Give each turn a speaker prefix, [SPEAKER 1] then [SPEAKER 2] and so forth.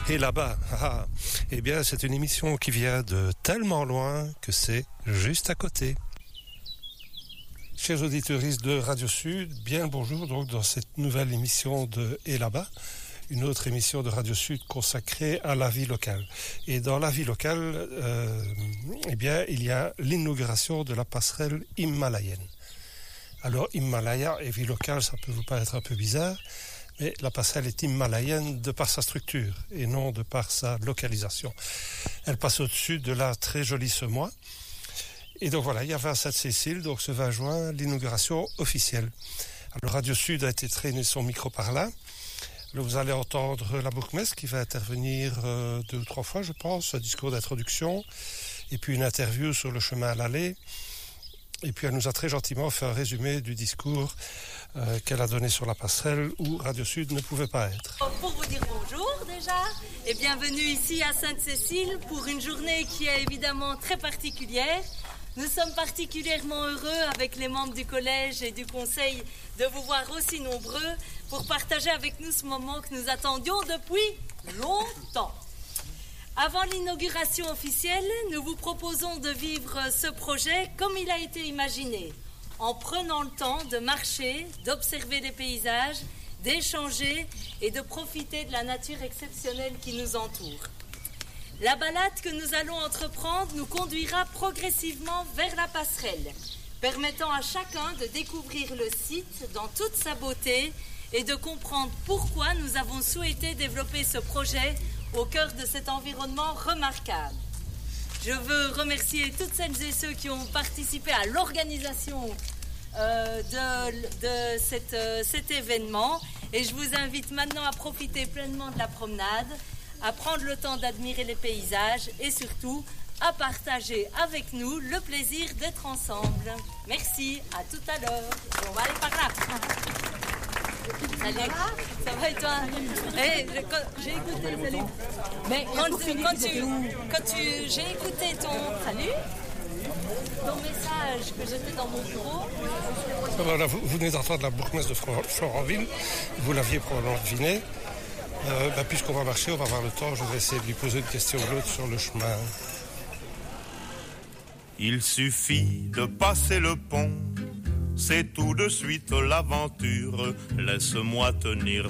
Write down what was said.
[SPEAKER 1] Et là-bas, eh bien, c'est une émission qui vient de tellement loin que c'est juste à côté. Chers auditeurs de Radio Sud, bien le bonjour donc dans cette nouvelle émission de Et là-bas, une autre émission de Radio Sud consacrée à la vie locale. Et dans la vie locale, eh bien, il y a l'inauguration de la passerelle himalayenne. Alors, Himalaya et vie locale, ça peut vous paraître un peu bizarre, mais la passerelle est himalayenne de par sa structure et non de par sa localisation. Elle passe au-dessus de la très jolie Semois. Et donc voilà, il y avait à Sainte-Cécile, donc ce 20 juin, l'inauguration officielle. Alors Radio Sud a été traîné son micro par là. Alors vous allez entendre la bourgmestre qui va intervenir 2 ou 3 fois, je pense, un discours d'introduction, et puis une interview sur le chemin à l'aller. Et puis elle nous a très gentiment fait un résumé du discours qu'elle a donné sur la passerelle où Radio Sud ne pouvait pas être.
[SPEAKER 2] Pour vous dire bonjour déjà et bienvenue ici à Sainte-Cécile pour une journée qui est évidemment très particulière. Nous sommes particulièrement heureux avec les membres du collège et du conseil de vous voir aussi nombreux pour partager avec nous ce moment que nous attendions depuis longtemps. Avant l'inauguration officielle, nous vous proposons de vivre ce projet comme il a été imaginé, en prenant le temps de marcher, d'observer les paysages, d'échanger et de profiter de la nature exceptionnelle qui nous entoure. La balade que nous allons entreprendre nous conduira progressivement vers la passerelle, permettant à chacun de découvrir le site dans toute sa beauté et de comprendre pourquoi nous avons souhaité développer ce projet au cœur de cet environnement remarquable. Je veux remercier toutes celles et ceux qui ont participé à l'organisation de cet événement et je vous invite maintenant à profiter pleinement de la promenade, à prendre le temps d'admirer les paysages et surtout à partager avec nous le plaisir d'être ensemble. Merci, à tout à l'heure. On va aller par là. Salut, ça va et toi? J'ai écouté, salut. Mais j'ai écouté ton message que j'étais dans mon bureau.
[SPEAKER 1] Voilà, vous venez d'entendre la bourgmestre de Florenville, vous l'aviez probablement deviné. Puisqu'on va marcher, on va avoir le temps, je vais essayer de lui poser une question ou l'autre sur le chemin.
[SPEAKER 3] Il suffit de passer le pont, c'est tout de suite l'aventure. Laisse-moi tenir